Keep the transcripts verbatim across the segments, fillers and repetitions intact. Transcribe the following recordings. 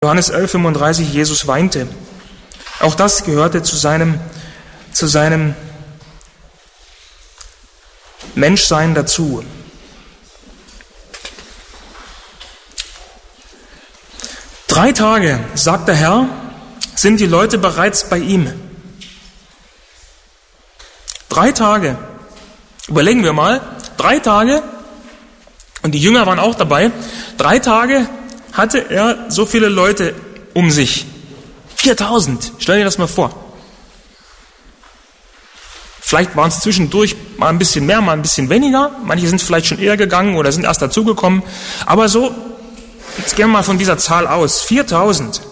Johannes elf, fünfunddreißig, Jesus weinte. Auch das gehörte zu seinem, zu seinem Menschsein dazu. Drei Tage, sagt der Herr, sind die Leute bereits bei ihm. Drei Tage. Überlegen wir mal, drei Tage, und die Jünger waren auch dabei, drei Tage hatte er so viele Leute um sich. viertausend, stell dir das mal vor. Vielleicht waren es zwischendurch mal ein bisschen mehr, mal ein bisschen weniger. Manche sind vielleicht schon eher gegangen oder sind erst dazugekommen. Aber so, jetzt gehen wir mal von dieser Zahl aus, viertausend.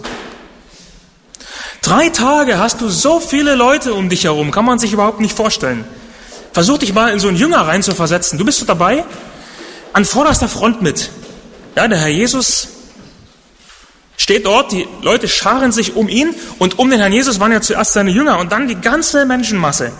Drei Tage hast du so viele Leute um dich herum, kann man sich überhaupt nicht vorstellen. Versuch dich mal in so einen Jünger reinzuversetzen. Du bist so dabei, an vorderster Front mit. Ja, der Herr Jesus steht dort, die Leute scharen sich um ihn und um den Herrn Jesus waren ja zuerst seine Jünger und dann die ganze Menschenmasse.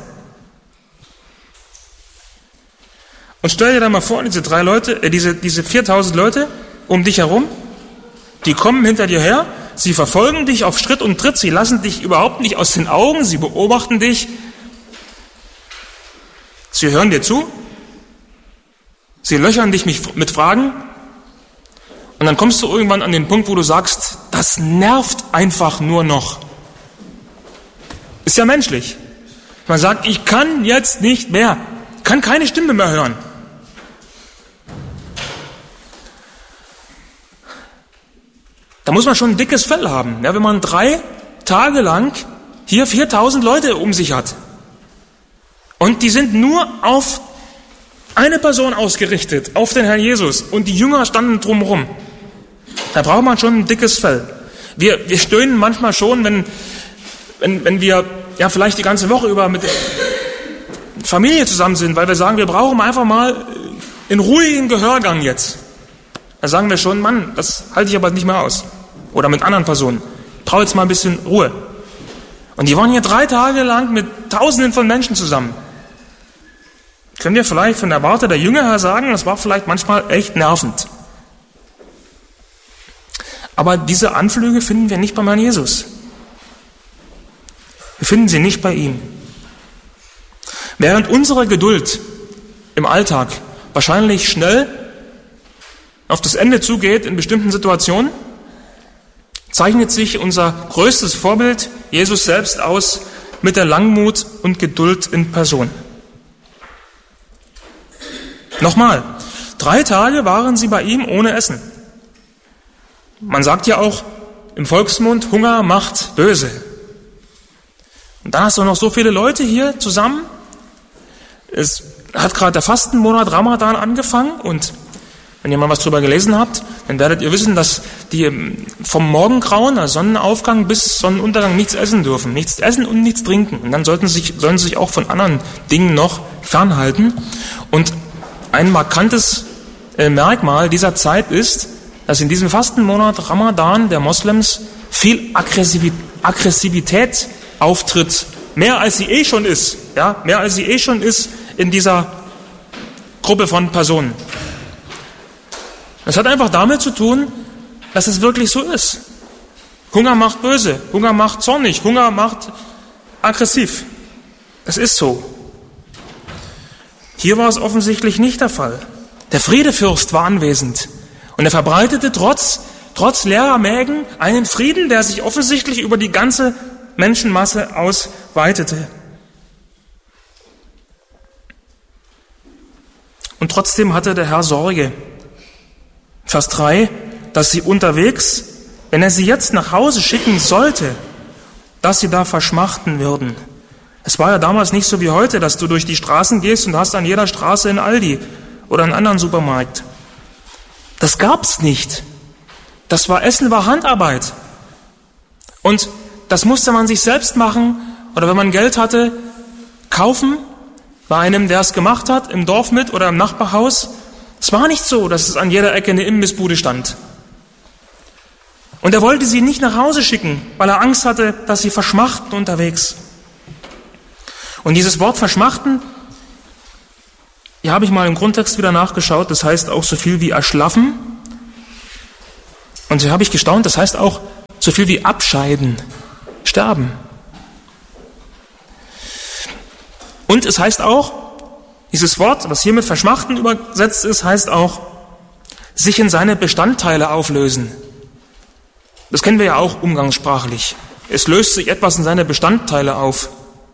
Und stell dir da mal vor, diese drei Leute, äh, diese, diese viertausend Leute um dich herum, die kommen hinter dir her, sie verfolgen dich auf Schritt und Tritt, sie lassen dich überhaupt nicht aus den Augen, sie beobachten dich, sie hören dir zu, sie löchern dich mit Fragen und dann kommst du irgendwann an den Punkt, wo du sagst, das nervt einfach nur noch. Ist ja menschlich. Man sagt, ich kann jetzt nicht mehr, kann keine Stimme mehr hören. Da muss man schon ein dickes Fell haben, ja, wenn man drei Tage lang hier viertausend Leute um sich hat. Und die sind nur auf eine Person ausgerichtet, auf den Herrn Jesus. Und die Jünger standen drumherum. Da braucht man schon ein dickes Fell. Wir, wir stöhnen manchmal schon, wenn, wenn, wenn wir ja vielleicht die ganze Woche über mit der Familie zusammen sind, weil wir sagen, wir brauchen einfach mal einen ruhigen Gehörgang jetzt. Da sagen wir schon, Mann, das halte ich aber nicht mehr aus. Oder mit anderen Personen. Ich brauche jetzt mal ein bisschen Ruhe. Und die waren hier drei Tage lang mit Tausenden von Menschen zusammen. Können wir vielleicht von der Warte der Jünger her sagen, das war vielleicht manchmal echt nervend. Aber diese Anflüge finden wir nicht beim Herrn Jesus. Wir finden sie nicht bei ihm. Während unsere Geduld im Alltag wahrscheinlich schnell auf das Ende zugeht in bestimmten Situationen, zeichnet sich unser größtes Vorbild, Jesus selbst, aus mit der Langmut und Geduld in Person. Nochmal, drei Tage waren sie bei ihm ohne Essen. Man sagt ja auch im Volksmund, Hunger macht böse. Und dann hast du noch so viele Leute hier zusammen. Es hat gerade der Fastenmonat Ramadan angefangen und wenn ihr mal was drüber gelesen habt, dann werdet ihr wissen, dass die vom Morgengrauen, also Sonnenaufgang bis Sonnenuntergang nichts essen dürfen. Nichts essen und nichts trinken. Und dann sollten sie sich, sollen sie sich auch von anderen Dingen noch fernhalten. Und ein markantes äh, Merkmal dieser Zeit ist, dass in diesem Fastenmonat Ramadan der Moslems viel Aggressivität, Aggressivität auftritt. Mehr als sie eh schon ist. Ja, mehr als sie eh schon ist in dieser Gruppe von Personen. Das hat einfach damit zu tun, dass es wirklich so ist. Hunger macht böse, Hunger macht zornig, Hunger macht aggressiv. Es ist so. Hier war es offensichtlich nicht der Fall. Der Friedefürst war anwesend und er verbreitete trotz, trotz leerer Mägen einen Frieden, der sich offensichtlich über die ganze Menschenmasse ausweitete. Und trotzdem hatte der Herr Sorge. Vers drei, dass sie unterwegs, wenn er sie jetzt nach Hause schicken sollte, dass sie da verschmachten würden. Es war ja damals nicht so wie heute, dass du durch die Straßen gehst und hast an jeder Straße einen Aldi oder einen anderen Supermarkt. Das gab's nicht. Das war Essen, war Handarbeit. Und das musste man sich selbst machen oder wenn man Geld hatte, kaufen bei einem, der es gemacht hat, im Dorf mit oder im Nachbarhaus. Es war nicht so, dass es an jeder Ecke eine Imbissbude stand. Und er wollte sie nicht nach Hause schicken, weil er Angst hatte, dass sie verschmachten unterwegs. Und dieses Wort verschmachten, hier habe ich mal im Grundtext wieder nachgeschaut, das heißt auch so viel wie erschlaffen. Und hier habe ich gestaunt, das heißt auch so viel wie abscheiden, sterben. Und es heißt auch, dieses Wort, was hier mit verschmachten übersetzt ist, heißt auch, sich in seine Bestandteile auflösen. Das kennen wir ja auch umgangssprachlich. Es löst sich etwas in seine Bestandteile auf.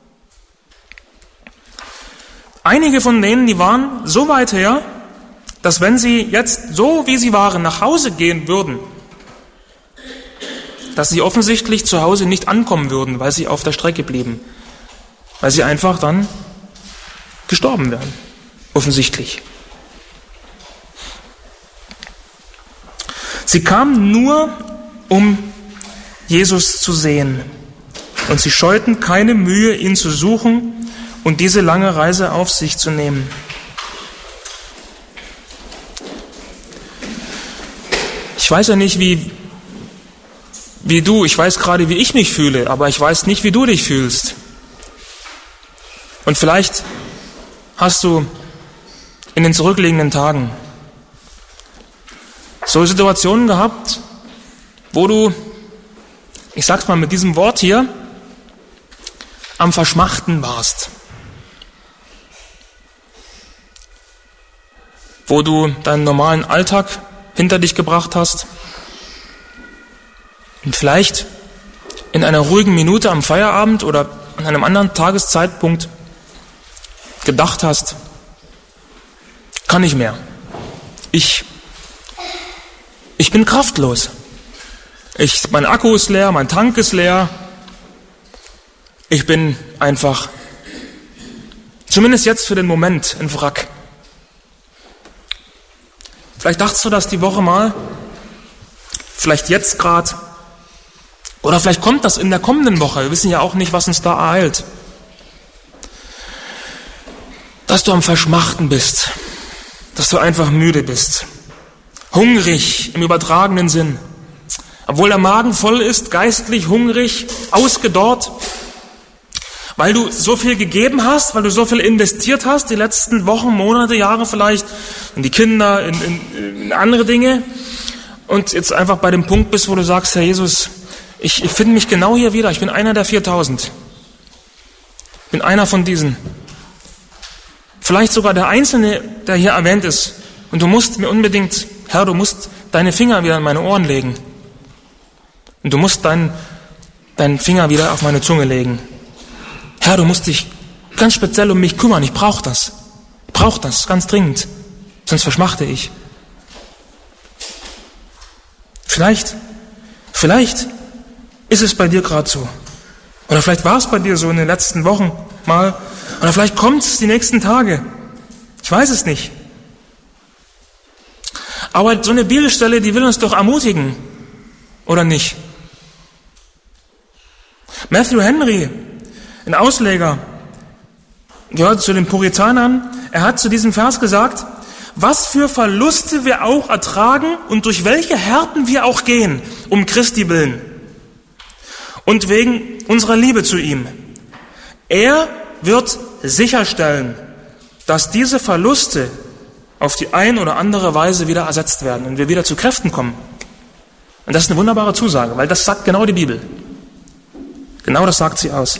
Einige von denen, die waren so weit her, dass wenn sie jetzt so, wie sie waren, nach Hause gehen würden, dass sie offensichtlich zu Hause nicht ankommen würden, weil sie auf der Strecke blieben. Weil sie einfach dann gestorben wären. Offensichtlich. Sie kamen nur, um Jesus zu sehen. Und sie scheuten keine Mühe, ihn zu suchen und diese lange Reise auf sich zu nehmen. Ich weiß ja nicht, wie, wie du, ich weiß gerade, wie ich mich fühle, aber ich weiß nicht, wie du dich fühlst. Und vielleicht hast du in den zurückliegenden Tagen so Situationen gehabt, wo du, ich sag's mal mit diesem Wort hier, am Verschmachten warst. Wo du deinen normalen Alltag hinter dich gebracht hast und vielleicht in einer ruhigen Minute am Feierabend oder an einem anderen Tageszeitpunkt gedacht hast, kann nicht mehr. Ich, ich bin kraftlos. Ich, mein Akku ist leer, mein Tank ist leer. Ich bin einfach, zumindest jetzt für den Moment, ein Wrack. Vielleicht dachtest du das die Woche mal, vielleicht jetzt gerade, oder vielleicht kommt das in der kommenden Woche. Wir wissen ja auch nicht, was uns da ereilt. Dass du am Verschmachten bist, dass du einfach müde bist, hungrig im übertragenen Sinn, obwohl der Magen voll ist, geistlich hungrig, ausgedorrt, weil du so viel gegeben hast, weil du so viel investiert hast, die letzten Wochen, Monate, Jahre vielleicht, in die Kinder, in, in, in andere Dinge, und jetzt einfach bei dem Punkt bist, wo du sagst, Herr Jesus, ich, ich finde mich genau hier wieder, ich bin einer der viertausend, ich bin einer von diesen. Vielleicht sogar der Einzelne, der hier erwähnt ist. Und du musst mir unbedingt, Herr, du musst deine Finger wieder an meine Ohren legen. Und du musst deinen, deinen Finger wieder auf meine Zunge legen. Herr, du musst dich ganz speziell um mich kümmern. Ich brauche das. Ich brauche das ganz dringend. Sonst verschmachte ich. Vielleicht, vielleicht ist es bei dir gerade so. Oder vielleicht war es bei dir so in den letzten Wochen mal. Oder vielleicht kommt es die nächsten Tage. Ich weiß es nicht. Aber so eine Bibelstelle, die will uns doch ermutigen. Oder nicht? Matthew Henry, ein Ausleger, gehört zu den Puritanern. Er hat zu diesem Vers gesagt, was für Verluste wir auch ertragen und durch welche Härten wir auch gehen, um Christi willen. Und wegen unserer Liebe zu ihm. Er wird sicherstellen, dass diese Verluste auf die ein oder andere Weise wieder ersetzt werden und wir wieder zu Kräften kommen. Und das ist eine wunderbare Zusage, weil das sagt genau die Bibel. Genau das sagt sie aus.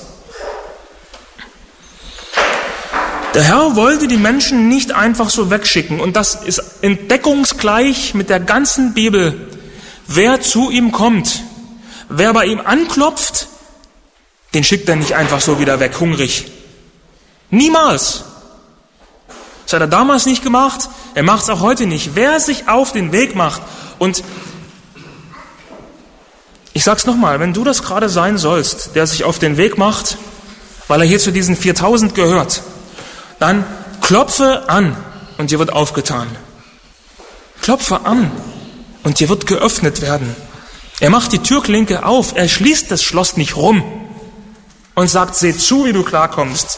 Der Herr wollte die Menschen nicht einfach so wegschicken, und das ist entdeckungsgleich mit der ganzen Bibel. Wer zu ihm kommt, wer bei ihm anklopft, den schickt er nicht einfach so wieder weg, hungrig. Niemals. Das hat er damals nicht gemacht, er macht es auch heute nicht. Wer sich auf den Weg macht, und ich sag's nochmal, wenn du das gerade sein sollst, der sich auf den Weg macht, weil er hier zu diesen viertausend gehört, dann klopfe an und dir wird aufgetan. Klopfe an und dir wird geöffnet werden. Er macht die Türklinke auf, er schließt das Schloss nicht rum und sagt, seh zu, wie du klarkommst.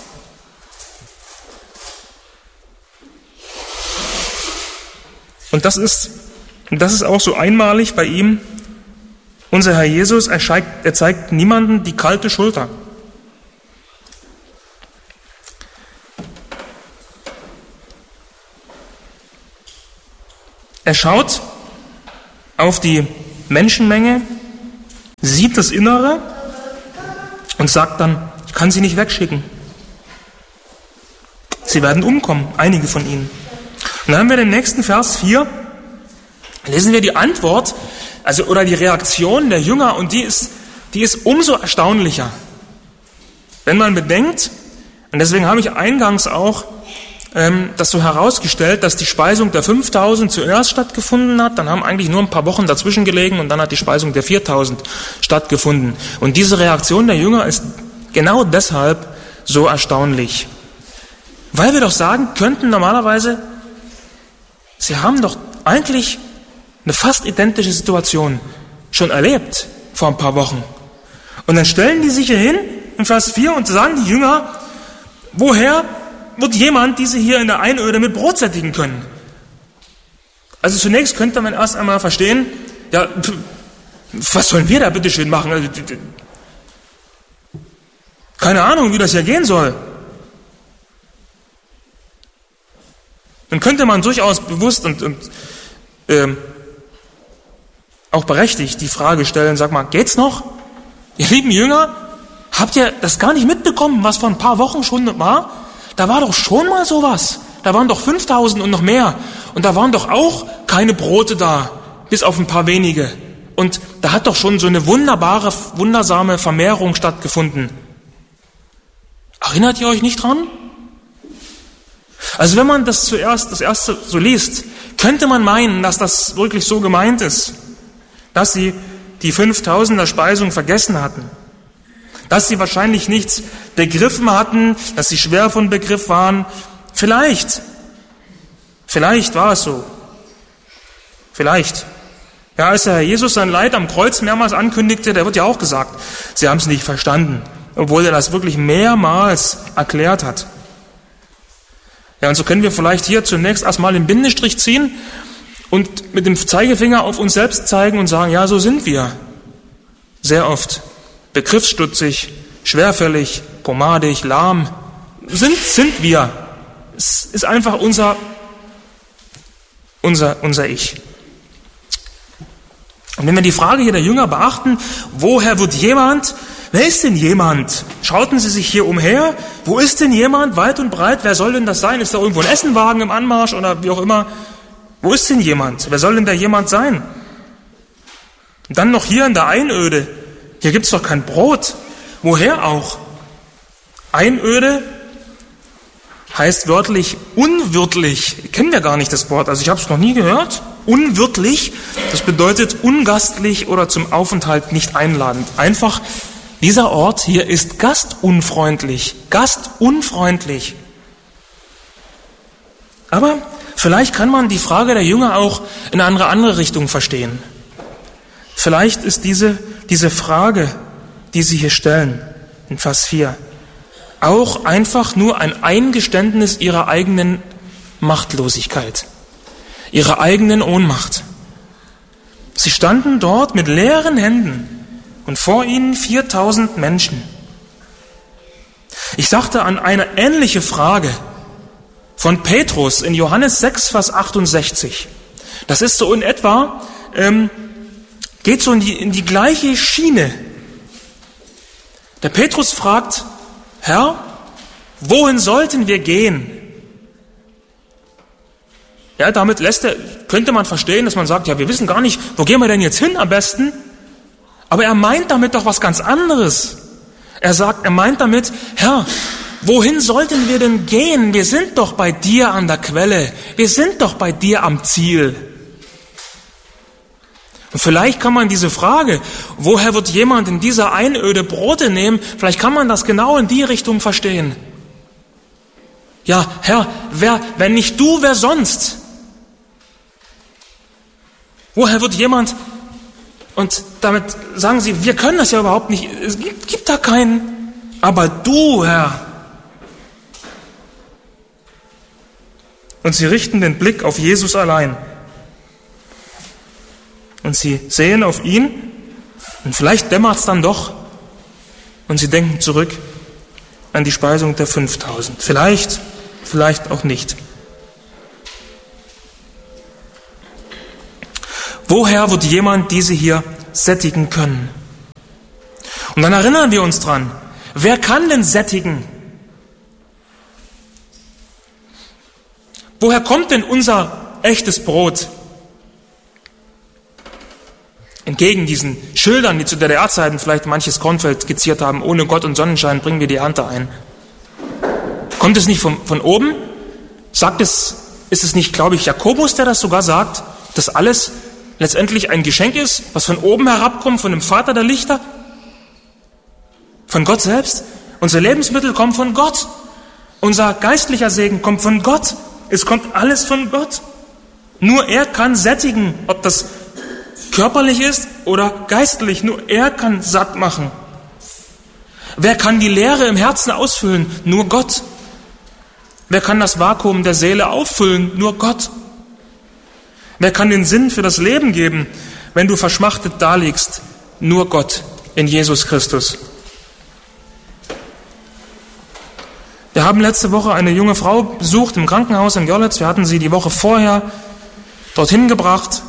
Und das ist, das ist auch so einmalig bei ihm. Unser Herr Jesus, er zeigt, er zeigt niemanden die kalte Schulter. Er schaut auf die Menschenmenge, sieht das Innere und sagt dann, ich kann sie nicht wegschicken. Sie werden umkommen, einige von ihnen. Und dann haben wir den nächsten Vers vier, lesen wir die Antwort, also oder die Reaktion der Jünger, und die ist, die ist umso erstaunlicher. Wenn man bedenkt, und deswegen habe ich eingangs auch ähm, das so herausgestellt, dass die Speisung der fünftausend zuerst stattgefunden hat, dann haben eigentlich nur ein paar Wochen dazwischen gelegen und dann hat die Speisung der viertausend stattgefunden. Und diese Reaktion der Jünger ist genau deshalb so erstaunlich. Weil wir doch sagen könnten normalerweise, sie haben doch eigentlich eine fast identische Situation schon erlebt vor ein paar Wochen. Und dann stellen die sich hier hin in Vers vier und sagen die Jünger, woher wird jemand diese hier in der Einöde mit Brot sättigen können? Also zunächst könnte man erst einmal verstehen, ja, was sollen wir da bitte schön machen? Also, keine Ahnung, wie das hier gehen soll. Dann könnte man durchaus bewusst und, und ähm, auch berechtigt die Frage stellen, sag mal, geht's noch? Ihr lieben Jünger, habt ihr das gar nicht mitbekommen, was vor ein paar Wochen schon war? Da war doch schon mal sowas. Da waren doch fünftausend und noch mehr. Und da waren doch auch keine Brote da, bis auf ein paar wenige. Und da hat doch schon so eine wunderbare, wundersame Vermehrung stattgefunden. Erinnert ihr euch nicht dran? Also wenn man das zuerst, das erste so liest, könnte man meinen, dass das wirklich so gemeint ist, dass sie die fünftausender Speisung vergessen hatten, dass sie wahrscheinlich nichts begriffen hatten, dass sie schwer von Begriff waren. Vielleicht, vielleicht war es so. Vielleicht. Ja, als der Herr Jesus sein Leid am Kreuz mehrmals ankündigte, der wird ja auch gesagt, sie haben es nicht verstanden, obwohl er das wirklich mehrmals erklärt hat. Ja, und so können wir vielleicht hier zunächst erstmal den Bindestrich ziehen und mit dem Zeigefinger auf uns selbst zeigen und sagen, ja, so sind wir. Sehr oft. Begriffsstutzig, schwerfällig, pomadig, lahm. Sind, sind wir. Es ist einfach unser, unser, unser Ich. Und wenn wir die Frage hier der Jünger beachten, woher wird jemand, wer ist denn jemand? Schauten Sie sich hier umher, wo ist denn jemand, weit und breit, wer soll denn das sein? Ist da irgendwo ein Essenwagen im Anmarsch oder wie auch immer? Wo ist denn jemand? Wer soll denn da jemand sein? Und dann noch hier in der Einöde, hier gibt's doch kein Brot. Woher auch? Einöde heißt wörtlich unwirtlich. Kennen wir gar nicht das Wort, also ich habe es noch nie gehört. Unwirtlich, das bedeutet ungastlich oder zum Aufenthalt nicht einladend. Einfach, dieser Ort hier ist gastunfreundlich. Gastunfreundlich. Aber vielleicht kann man die Frage der Jünger auch in eine andere, andere Richtung verstehen. Vielleicht ist diese, diese Frage, die sie hier stellen, in Vers vier, auch einfach nur ein Eingeständnis ihrer eigenen Machtlosigkeit, ihrer eigenen Ohnmacht. Sie standen dort mit leeren Händen und vor ihnen viertausend Menschen. Ich dachte an eine ähnliche Frage von Petrus in Johannes sechs, Vers achtundsechzig. Das ist so in etwa, ähm, geht so in die, in die gleiche Schiene. Der Petrus fragt, Herr, wohin sollten wir gehen? Ja, damit lässt er, könnte man verstehen, dass man sagt, ja, wir wissen gar nicht, wo gehen wir denn jetzt hin am besten? Aber er meint damit doch was ganz anderes. Er sagt, er meint damit, Herr, wohin sollten wir denn gehen? Wir sind doch bei dir an der Quelle. Wir sind doch bei dir am Ziel. Und vielleicht kann man diese Frage, woher wird jemand in dieser Einöde Brote nehmen, vielleicht kann man das genau in die Richtung verstehen. Ja, Herr, wer, wenn nicht du, wer sonst? Woher wird jemand, und damit sagen sie, wir können das ja überhaupt nicht, es gibt, gibt da keinen, aber du, Herr. Und sie richten den Blick auf Jesus allein. Und sie sehen auf ihn, und vielleicht dämmert es dann doch, und sie denken zurück an die Speisung der fünftausend. Vielleicht, vielleicht auch nicht. Woher wird jemand diese hier sättigen können? Und dann erinnern wir uns dran, wer kann denn sättigen? Woher kommt denn unser echtes Brot? Entgegen diesen Schildern, die zu D D R-Zeiten vielleicht manches Kornfeld skizziert haben, ohne Gott und Sonnenschein bringen wir die Ernte ein. Kommt es nicht von, von oben? Sagt es, ist es nicht, glaube ich, Jakobus, der das sogar sagt, dass alles letztendlich ein Geschenk ist, was von oben herabkommt, von dem Vater der Lichter? Von Gott selbst? Unser Lebensmittel kommt von Gott. Unser geistlicher Segen kommt von Gott. Es kommt alles von Gott. Nur er kann sättigen, ob das körperlich ist oder geistlich. Nur er kann satt machen. Wer kann die Leere im Herzen ausfüllen? Nur Gott. Wer kann das Vakuum der Seele auffüllen? Nur Gott. Wer kann den Sinn für das Leben geben, wenn du verschmachtet daliegst? Nur Gott in Jesus Christus. Wir haben letzte Woche eine junge Frau besucht im Krankenhaus in Görlitz. Wir hatten sie die Woche vorher dorthin gebracht.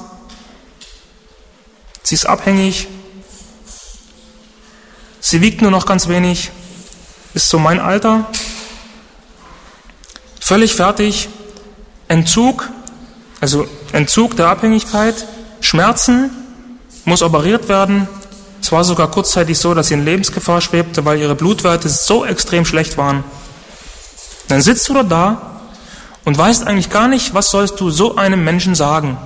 Sie ist abhängig. Sie wiegt nur noch ganz wenig. Ist so mein Alter. Völlig fertig. Entzug, also Entzug der Abhängigkeit. Schmerzen, muss operiert werden. Es war sogar kurzzeitig so, dass sie in Lebensgefahr schwebte, weil ihre Blutwerte so extrem schlecht waren. Dann sitzt du da, da und weißt eigentlich gar nicht, was sollst du so einem Menschen sagen.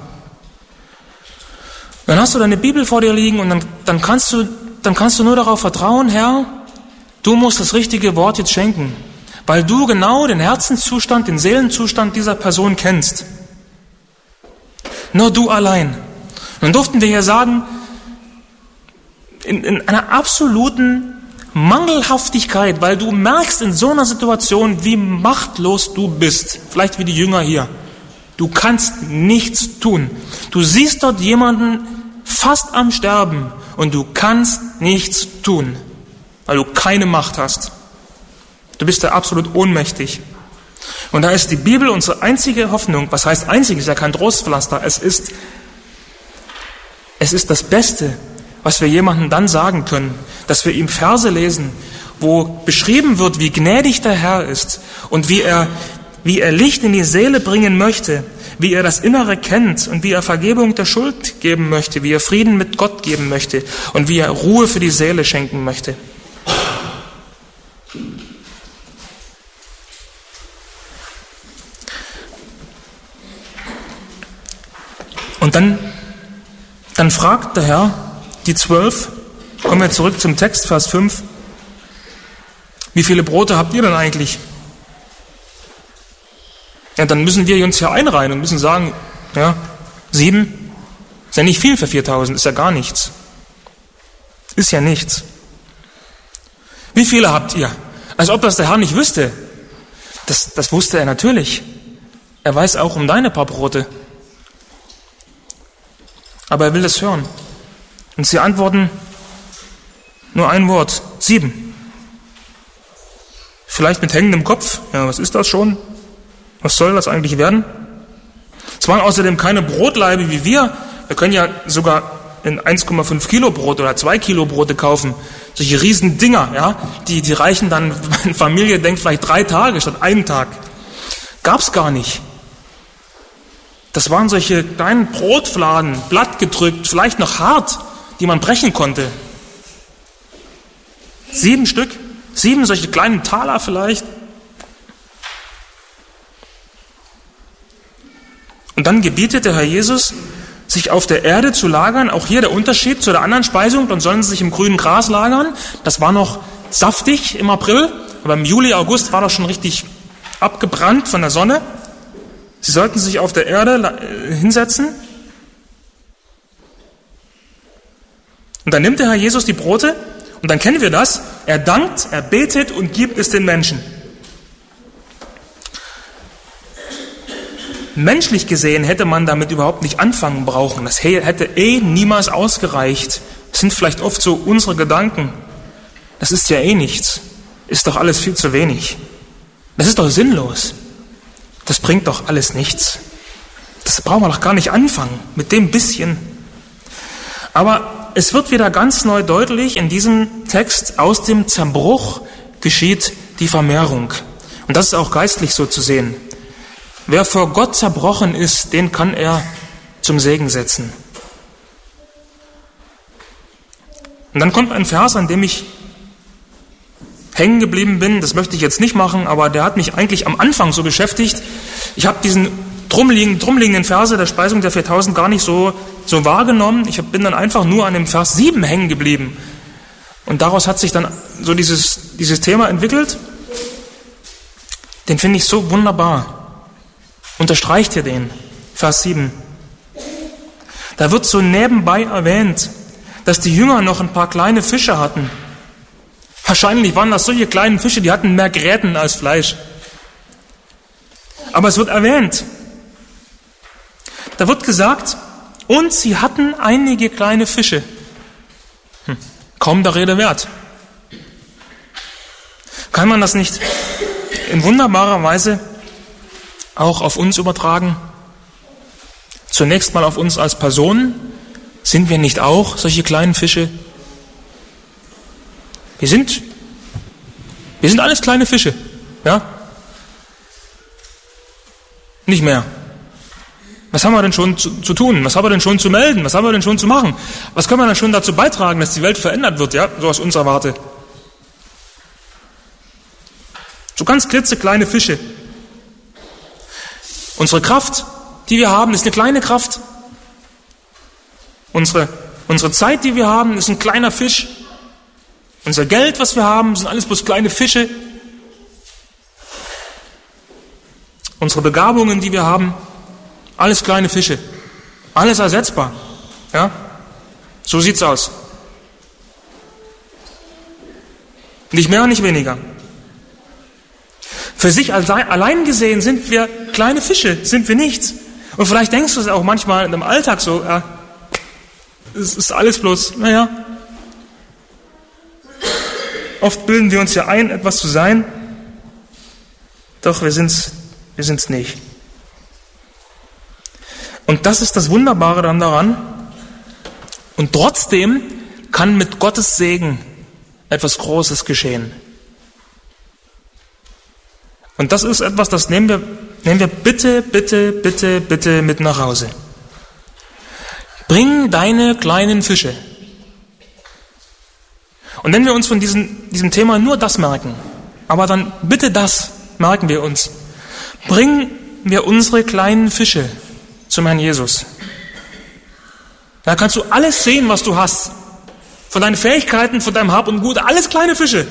Dann hast du deine Bibel vor dir liegen und dann, dann, kannst du, dann kannst du nur darauf vertrauen, Herr, du musst das richtige Wort jetzt schenken, weil du genau den Herzenszustand, den Seelenzustand dieser Person kennst. Nur du allein. Und dann durften wir hier sagen, in, in einer absoluten Mangelhaftigkeit, weil du merkst in so einer Situation, wie machtlos du bist. Vielleicht wie die Jünger hier. Du kannst nichts tun. Du siehst dort jemanden fast am Sterben und du kannst nichts tun, weil du keine Macht hast. Du bist da absolut ohnmächtig. Und da ist die Bibel unsere einzige Hoffnung. Was heißt einzig? Ist ja kein Trostpflaster. Es ist, es ist das Beste, was wir jemandem dann sagen können, dass wir ihm Verse lesen, wo beschrieben wird, wie gnädig der Herr ist und wie er, wie er Licht in die Seele bringen möchte, wie er das Innere kennt und wie er Vergebung der Schuld geben möchte, wie er Frieden mit Gott geben möchte und wie er Ruhe für die Seele schenken möchte. Und dann, dann fragt der Herr die Zwölf, kommen wir zurück zum Text, Vers fünf, wie viele Brote habt ihr denn eigentlich? Ja, dann müssen wir uns hier einreihen und müssen sagen, ja, sieben, ist ja nicht viel für viertausend, ist ja gar nichts. Ist ja nichts. Wie viele habt ihr? Als ob das der Herr nicht wüsste. Das, das wusste er natürlich. Er weiß auch um deine paar Brote. Aber er will das hören. Und sie antworten nur ein Wort, sieben. Vielleicht mit hängendem Kopf, ja, was ist das schon? Was soll das eigentlich werden? Es waren außerdem keine Brotlaibe wie wir. Wir können ja sogar in eins Komma fünf Kilo Brot oder zwei Kilo Brote kaufen. Solche riesen Dinger, ja, die, die reichen dann, eine Familie denkt vielleicht drei Tage statt einen Tag. Gab's gar nicht. Das waren solche kleinen Brotfladen, blattgedrückt, vielleicht noch hart, die man brechen konnte. Sieben Stück, sieben solche kleinen Taler vielleicht. Und dann gebietet der Herr Jesus, sich auf der Erde zu lagern. Auch hier der Unterschied zu der anderen Speisung. Dann sollen sie sich im grünen Gras lagern. Das war noch saftig im April, aber im Juli, August war das schon richtig abgebrannt von der Sonne. Sie sollten sich auf der Erde hinsetzen. Und dann nimmt der Herr Jesus die Brote und dann kennen wir das. Er dankt, er betet und gibt es den Menschen. Menschlich gesehen hätte man damit überhaupt nicht anfangen brauchen. Das hätte eh niemals ausgereicht. Das sind vielleicht oft so unsere Gedanken. Das ist ja eh nichts. Ist doch alles viel zu wenig. Das ist doch sinnlos. Das bringt doch alles nichts. Das brauchen wir doch gar nicht anfangen mit dem bisschen. Aber es wird wieder ganz neu deutlich in diesem Text, aus dem Zerbruch geschieht die Vermehrung. Und das ist auch geistlich so zu sehen. Wer vor Gott zerbrochen ist, den kann er zum Segen setzen. Und dann kommt ein Vers, an dem ich hängen geblieben bin. Das möchte ich jetzt nicht machen, aber der hat mich eigentlich am Anfang so beschäftigt. Ich habe diesen drumliegenden, drumliegenden Verse der Speisung der viertausend gar nicht so, so wahrgenommen. Ich bin dann einfach nur an dem Vers sieben hängen geblieben. Und daraus hat sich dann so dieses, dieses Thema entwickelt. Den finde ich so wunderbar. Unterstreicht ihr den, Vers sieben. Da wird so nebenbei erwähnt, dass die Jünger noch ein paar kleine Fische hatten. Wahrscheinlich waren das solche kleinen Fische, die hatten mehr Gräten als Fleisch. Aber es wird erwähnt. Da wird gesagt, und sie hatten einige kleine Fische. Hm, kaum der Rede wert. Kann man das nicht in wunderbarer Weise auch auf uns übertragen? Zunächst mal auf uns als Personen. Sind wir nicht auch solche kleinen Fische? Wir sind, wir sind alles kleine Fische, ja? Nicht mehr. Was haben wir denn schon zu, zu tun? Was haben wir denn schon zu melden? Was haben wir denn schon zu machen? Was können wir denn schon dazu beitragen, dass die Welt verändert wird, ja? So aus unserer Warte. So ganz klitzekleine Fische. Unsere Kraft, die wir haben, ist eine kleine Kraft. Unsere, unsere Zeit, die wir haben, ist ein kleiner Fisch. Unser Geld, was wir haben, sind alles bloß kleine Fische. Unsere Begabungen, die wir haben, alles kleine Fische. Alles ersetzbar. Ja? So sieht's aus. Nicht mehr, nicht weniger. Für sich allein gesehen sind wir kleine Fische, sind wir nichts. Und vielleicht denkst du es auch manchmal in dem Alltag so, ja, es ist alles bloß, naja. Oft bilden wir uns ja ein, etwas zu sein, doch wir sind's, wir sind's nicht. Und das ist das Wunderbare dann daran. Und trotzdem kann mit Gottes Segen etwas Großes geschehen. Und das ist etwas, das nehmen wir, nehmen wir bitte, bitte, bitte, bitte mit nach Hause. Bring deine kleinen Fische. Und wenn wir uns von diesem, diesem Thema nur das merken, aber dann bitte das merken wir uns. Bringen wir unsere kleinen Fische zum Herrn Jesus. Da kannst du alles sehen, was du hast. Von deinen Fähigkeiten, von deinem Hab und Gut, alles kleine Fische.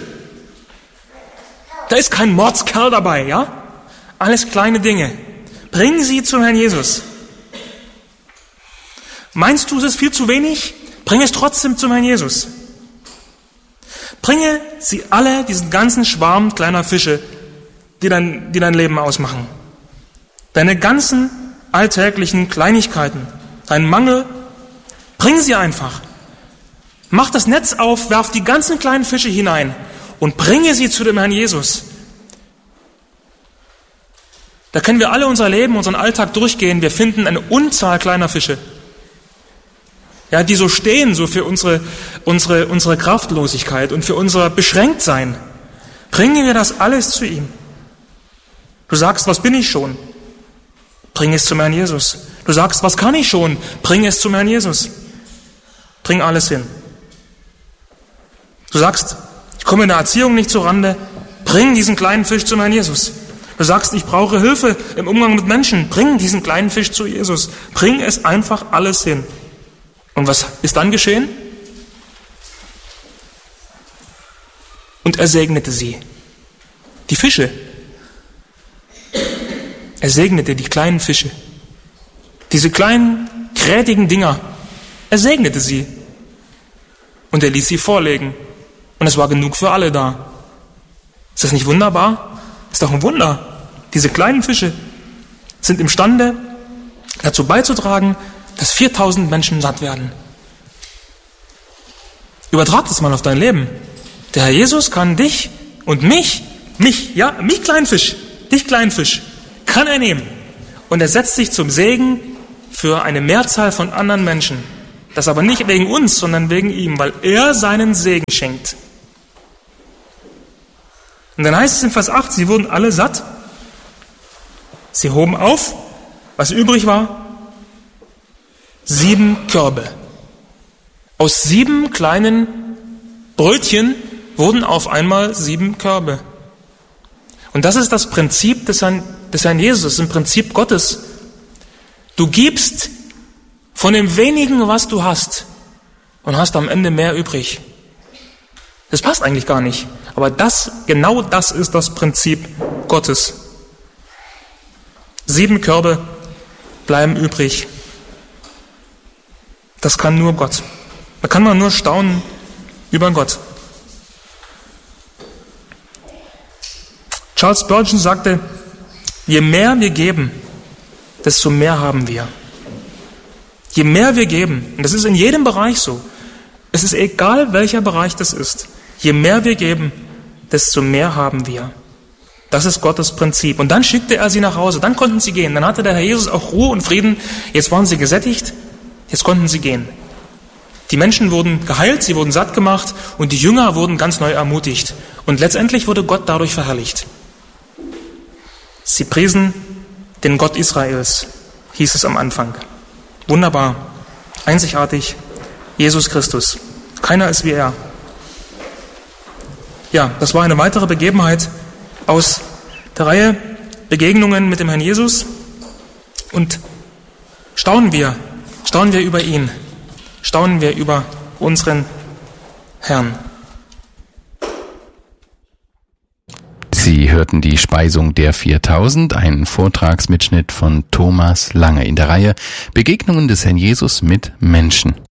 Da ist kein Mordskerl dabei, ja? Alles kleine Dinge. Bring sie zum Herrn Jesus. Meinst du, es ist viel zu wenig? Bring es trotzdem zum Herrn Jesus. Bringe sie alle, diesen ganzen Schwarm kleiner Fische, die dein, die dein Leben ausmachen. Deine ganzen alltäglichen Kleinigkeiten, deinen Mangel, bring sie einfach. Mach das Netz auf, werf die ganzen kleinen Fische hinein und bringe sie zu dem Herrn Jesus. Da können wir alle unser Leben, unseren Alltag durchgehen. Wir finden eine Unzahl kleiner Fische. Ja, die so stehen, so für unsere, unsere, unsere Kraftlosigkeit und für unser Beschränktsein. Bringen wir das alles zu ihm. Du sagst, was bin ich schon? Bring es zum Herrn Jesus. Du sagst, was kann ich schon? Bring es zum Herrn Jesus. Bring alles hin. Du sagst, ich komme in der Erziehung nicht zurande. Bring diesen kleinen Fisch zum Herrn Jesus. Du sagst, ich brauche Hilfe im Umgang mit Menschen. Bring diesen kleinen Fisch zu Jesus. Bring es einfach alles hin. Und was ist dann geschehen? Und er segnete sie. Die Fische. Er segnete die kleinen Fische. Diese kleinen, krätigen Dinger. Er segnete sie. Und er ließ sie vorlegen. Und es war genug für alle da. Ist das nicht wunderbar? Ist doch ein Wunder. Diese kleinen Fische sind imstande, dazu beizutragen, dass viertausend Menschen satt werden. Übertrag das mal auf dein Leben. Der Herr Jesus kann dich und mich, mich, ja, mich Kleinfisch, dich Kleinfisch, kann er nehmen. Und er setzt sich zum Segen für eine Mehrzahl von anderen Menschen Das aber nicht wegen uns, sondern wegen ihm, weil er seinen Segen schenkt. Und dann heißt es in Vers acht, sie wurden alle satt. Sie hoben auf, was übrig war, sieben Körbe. Aus sieben kleinen Brötchen wurden auf einmal sieben Körbe. Und das ist das Prinzip des Herrn, des Herrn Jesus, das ist ein Prinzip Gottes. Du gibst von dem wenigen, was du hast, und hast am Ende mehr übrig. Das passt eigentlich gar nicht. Aber das, genau das ist das Prinzip Gottes. Sieben Körbe bleiben übrig. Das kann nur Gott. Da kann man nur staunen über Gott. Charles Spurgeon sagte, je mehr wir geben, desto mehr haben wir. Je mehr wir geben, und das ist in jedem Bereich so, es ist egal, welcher Bereich das ist, je mehr wir geben, desto mehr haben wir. Das ist Gottes Prinzip. Und dann schickte er sie nach Hause, dann konnten sie gehen. Dann hatte der Herr Jesus auch Ruhe und Frieden. Jetzt waren sie gesättigt, jetzt konnten sie gehen. Die Menschen wurden geheilt, sie wurden satt gemacht und die Jünger wurden ganz neu ermutigt. Und letztendlich wurde Gott dadurch verherrlicht. Sie priesen den Gott Israels, hieß es am Anfang. Wunderbar, einzigartig, Jesus Christus. Keiner ist wie er. Ja, das war eine weitere Begebenheit aus der Reihe Begegnungen mit dem Herrn Jesus. Und staunen wir, staunen wir über ihn, staunen wir über unseren Herrn. Sie hörten die Speisung der viertausend, einen Vortragsmitschnitt von Thomas Lange in der Reihe Begegnungen des Herrn Jesus mit Menschen.